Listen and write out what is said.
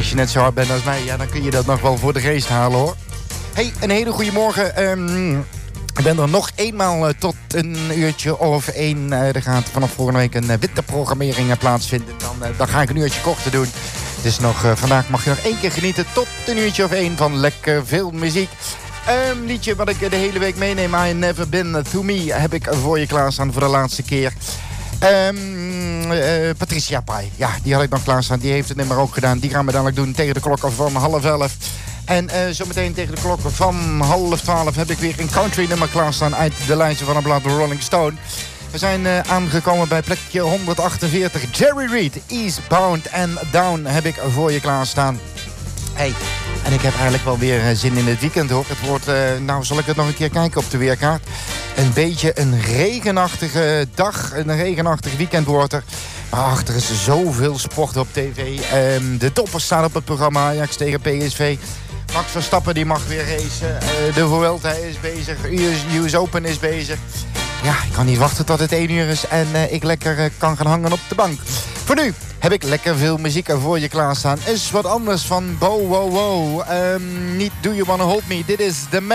als je net zo hard bent als mij, ja, dan kun je dat nog wel voor de geest halen, hoor. Hey, een hele goede morgen. Ik ben er nog eenmaal tot een uurtje of 1. Er gaat vanaf volgende week een winterprogrammering plaatsvinden. Dan ga ik een uurtje korter doen. Dus vandaag mag je nog 1 keer genieten tot een uurtje of 1 van lekker veel muziek. Een liedje wat ik de hele week meeneem, I Never Been To Me, heb ik voor je klaarstaan voor de laatste keer. Patricia Pai, ja, die had ik nog klaarstaan. Die heeft het nummer ook gedaan. Die gaan we dadelijk doen tegen de klok van 11:30. En zometeen tegen de klok van 11:30 heb ik weer een country nummer klaarstaan uit de lijsten van het blad Rolling Stone. We zijn aangekomen bij plekje 148. Jerry Reed, Eastbound and Down heb ik voor je klaarstaan. Hey, en ik heb eigenlijk wel weer zin in het weekend, hoor. Het wordt, nou zal ik het nog een keer kijken op de weerkaart. Een beetje een regenachtige dag, een regenachtig weekend wordt er. Ach, er is zoveel sport op tv. De toppers staan op het programma, Ajax tegen PSV. Max Verstappen die mag weer racen. De Vuelta is bezig, US Open is bezig. Ja, ik kan niet wachten tot het 1 uur is en ik lekker kan gaan hangen op de bank. Voor nu heb ik lekker veel muziek voor je klaarstaan. Is wat anders van Bo Wow Wow. Niet Do You Wanna Hold Me. Dit is The Man.